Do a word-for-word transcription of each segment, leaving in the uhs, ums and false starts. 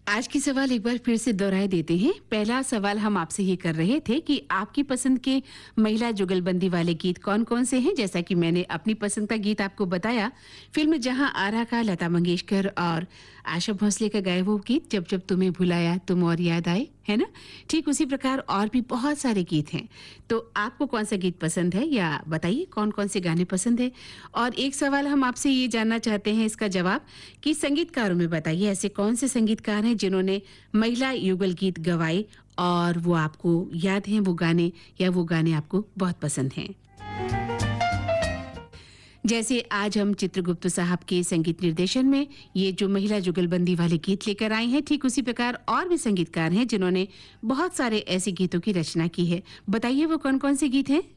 आज की सवाल एक बार फिर से दोहराए देते हैं। पहला सवाल हम आपसे ये कर रहे थे कि आपकी पसंद के महिला जुगलबंदी वाले गीत कौन-कौन से हैं? जैसा कि मैंने अपनी पसंद का गीत आपको बताया, फिल्म जहां आरा का लता मंगेशकर और आशा भोसले का गाया वो गीत जब जब तुम्हें भुलाया तुम और याद आए, है ना? ठीक उसी प्रकार और भी बहुत सारे गीत हैं। तो आपको कौन सा गीत पसंद है या बताइए कौन-कौन से गाने पसंद है? और एक सवाल हम आपसे ये जानना चाहते हैं इसका जवाब कि संगीतकारों में बताइए ऐसे कौन से संगीतकार हैं जिन्होंने महिला युगल गीत गवाए और वो आपको याद हैं वो गाने या वो गाने आपको बहुत पसंद हैं। जैसे आज हम चित्रगुप्त साहब के संगीत निर्देशन में ये जो महिला जुगलबंदी वाले गीत लेकर आए हैं, ठीक उसी प्रकार और भी संगीतकार हैं जिन्होंने बहुत सारे ऐसे गीतों की रचना की है। बताइए वो कौन-कौन से गीत हैं?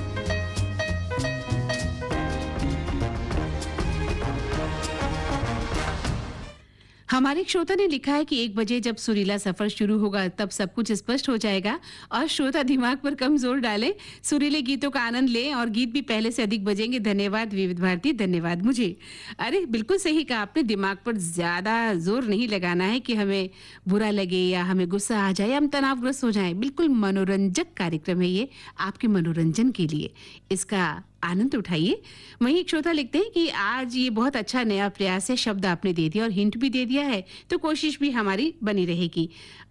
हमारे एक श्रोता ने लिखा है कि एक बजे जब सुरीला सफर शुरू होगा तब सब कुछ स्पष्ट हो जाएगा और श्रोता दिमाग पर कम जोर डालें, सुरीले गीतों का आनंद लें और गीत भी पहले से अधिक बजेंगे। धन्यवाद विविध भारती, धन्यवाद मुझे। अरे बिल्कुल सही कहा आपने, दिमाग पर ज्यादा जोर नहीं लगाना है कि हमें बुरा लगे या हमें गुस्सा आ जाए या हम तनावग्रस्त हो जाएं। बिल्कुल मनोरंजक कार्यक्रम है ये, आपके मनोरंजन के लिए, इसका आनंद उठाइए। वहीं एक श्रोता लिखते हैं कि आज ये बहुत अच्छा नया प्रयास है, शब्द आपने दे दिया और हिंट भी दे दिया है, तो कोशिश भी हमारी बनी रहेगी।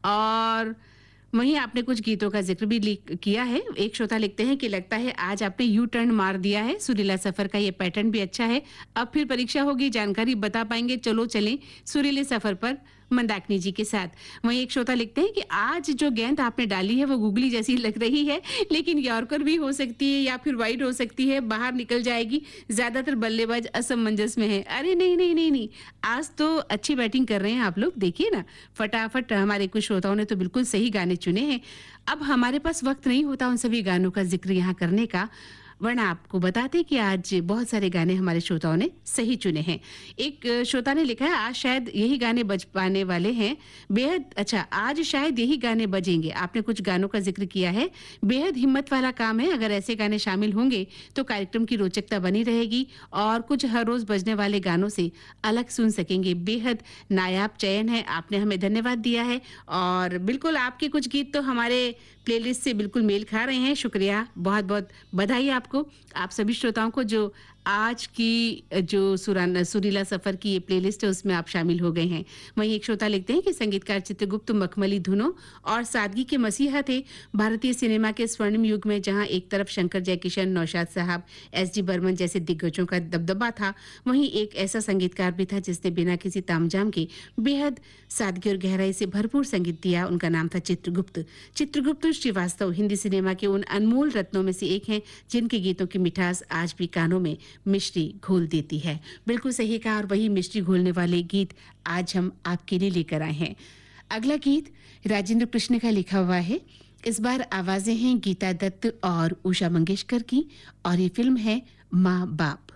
और वहीं आपने कुछ गीतों का जिक्र भी लिख- किया है। एक श्रोता लिखते हैं कि लगता है आज आपने यू टर्न मार दिया है, सुरीला सफर का ये पैटर्न भी अच्छा है। अब फिर परीक्षा होगी, जानकारी बता पाएंगे, चलो चलें सुरीले सफर पर मंदाकिनी जी के साथ। वहीं एक श्रोता लिखते हैं कि आज जो गेंद आपने डाली है वो गुगली जैसी लग रही है, लेकिन यॉर्कर भी हो सकती है या फिर वाइड हो सकती है, बाहर निकल जाएगी। ज्यादातर बल्लेबाज असमंजस में है। अरे नहीं नहीं नहीं नहीं, आज तो अच्छी बैटिंग कर रहे हैं आप लोग, देखिए ना फटाफट। हमारे कुछ श्रोताओं ने तो बिल्कुल सही गाने चुने हैं। अब हमारे पास वक्त नहीं होता उन सभी गानों का जिक्र यहाँ करने का, वरना आपको बताते कि आज बहुत सारे गाने हमारे श्रोताओं ने सही चुने हैं। एक अ, श्रोता ने लिखा है आज शायद यही गाने बज पाने वाले हैं, बेहद अच्छा आज शायद यही गाने बजेंगे। आपने कुछ गानों का जिक्र किया है, बेहद हिम्मत वाला काम है। अगर ऐसे गाने शामिल होंगे तो कार्यक्रम की रोचकता बनी रहेगी और कुछ हर रोज बजने वाले गानों से अलग सुन सकेंगे। बेहद नायाब चयन है, आपने हमें धन्यवाद दिया है और बिल्कुल आपके कुछ गीत तो हमारे प्लेलिस्ट से बिल्कुल मेल खा रहे हैं। शुक्रिया, बहुत बहुत बधाई आपको, आप सभी श्रोताओं को जो आज की जो सुराना सुरीला सफर की ये प्लेलिस्ट है उसमें आप शामिल हो गए हैं। वहीं एक श्रोता लिखते हैं कि संगीतकार चित्रगुप्त मखमली धुनों और सादगी के मसीहा थे भारतीय सिनेमा के स्वर्णिम युग में, जहां एक तरफ शंकर जयकिशन, नौशाद साहब, एस डी बर्मन जैसे दिग्गजों का दबदबा था, वहीं एक ऐसा संगीतकार भी था जिसने बिना किसी तामझाम के बेहद सादगी और गहराई से भरपूर संगीत दिया। उनका नाम था चित्रगुप्त। चित्रगुप्त श्रीवास्तव हिंदी सिनेमा के उन अनमोल रत्नों में से एक हैं जिनके गीतों की मिठास आज भी कानों में मिश्री घोल देती है। बिल्कुल सही कहा, और वही मिश्री घोलने वाले गीत आज हम आपके लिए लेकर आए हैं। अगला गीत राजेंद्र कृष्ण का लिखा हुआ है। इस बार आवाजें हैं गीता दत्त और उषा मंगेशकर की और ये फिल्म है माँ बाप।